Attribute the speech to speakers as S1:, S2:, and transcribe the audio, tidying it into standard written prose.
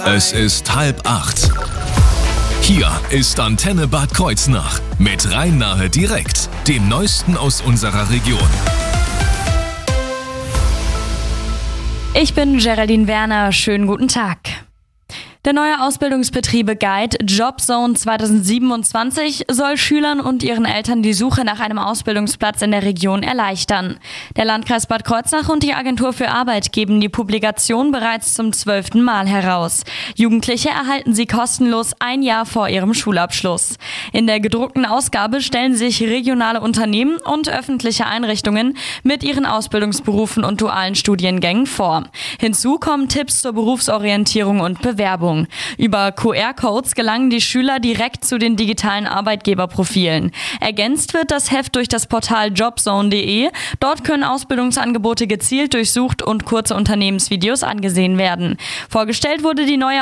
S1: Es ist 7:30. Hier ist Antenne Bad Kreuznach mit Rhein-Nahe direkt, dem Neuesten aus unserer Region.
S2: Ich bin Geraldine Werner, schönen guten Tag. Der neue Ausbildungsbetriebe Guide Jobzone 2027 soll Schülern und ihren Eltern die Suche nach einem Ausbildungsplatz in der Region erleichtern. Der Landkreis Bad Kreuznach und die Agentur für Arbeit geben die Publikation bereits zum 12. Mal heraus. Jugendliche erhalten sie kostenlos ein Jahr vor ihrem Schulabschluss. In der gedruckten Ausgabe stellen sich regionale Unternehmen und öffentliche Einrichtungen mit ihren Ausbildungsberufen und dualen Studiengängen vor. Hinzu kommen Tipps zur Berufsorientierung und Bewerbung. Über QR-Codes gelangen die Schüler direkt zu den digitalen Arbeitgeberprofilen. Ergänzt wird das Heft durch das Portal jobzone.de. Dort können Ausbildungsangebote gezielt durchsucht und kurze Unternehmensvideos angesehen werden. Vorgestellt wurde die neue